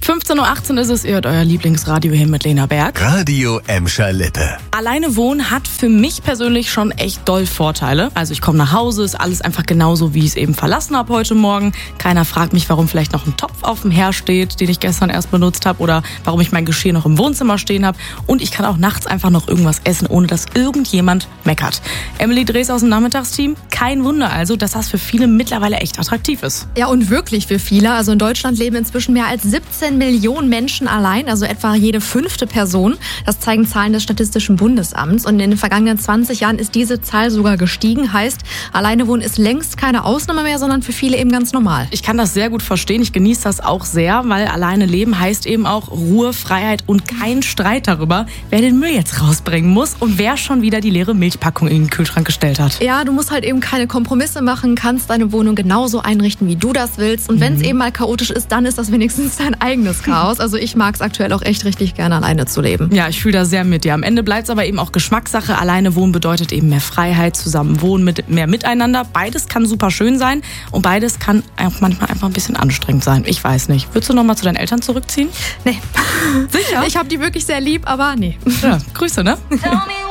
15.18 Uhr ist es, ihr hört euer Lieblingsradio hier mit Lena Berg. Radio Emscher Lippe. Alleine wohnen hat für mich persönlich schon echt doll Vorteile. Also ich komme nach Hause, ist alles einfach genauso, wie ich es eben verlassen habe heute Morgen. Keiner fragt mich, warum vielleicht noch ein Topf auf dem Herd steht, den ich gestern erst benutzt habe, oder warum ich mein Geschirr noch im Wohnzimmer stehen habe. Und ich kann auch nachts einfach noch irgendwas essen, ohne dass irgendjemand meckert. Emily Drees aus dem Nachmittagsteam, kein Wunder also, dass das für viele mittlerweile echt attraktiv ist. Ja, und wirklich für viele. Also in Deutschland leben inzwischen mehr als 17 Millionen Menschen allein, also etwa jede 5. Person. Das zeigen Zahlen des Statistischen Bundesamts. Und in den vergangenen 20 Jahren ist diese Zahl sogar gestiegen. Heißt, alleine wohnen ist längst keine Ausnahme mehr, sondern für viele eben ganz normal. Ich kann das sehr gut verstehen. Ich genieße das auch sehr, weil alleine leben heißt eben auch Ruhe, Freiheit und kein Streit darüber, wer den Müll jetzt rausbringen muss und wer schon wieder die leere Milchpackung in den Kühlschrank gestellt hat. Ja, du musst halt eben keine Kompromisse machen, kannst deine Wohnung genauso einrichten, wie du das willst. Und wenn es eben mal chaotisch ist, dann ist das wenigstens dein eigenes Chaos. Also ich mag es aktuell auch echt richtig gerne, alleine zu leben. Ja, ich fühle da sehr mit dir. Am Ende bleibt es aber eben auch Geschmackssache. Alleine wohnen bedeutet eben mehr Freiheit, zusammen wohnen mit mehr Miteinander. Beides kann super schön sein und beides kann auch manchmal einfach ein bisschen anstrengend sein. Ich weiß nicht. Würdest du noch mal zu deinen Eltern zurückziehen? Nee. Sicher? Ich habe die wirklich sehr lieb, aber nee. Ja, Grüße, ne? Tell me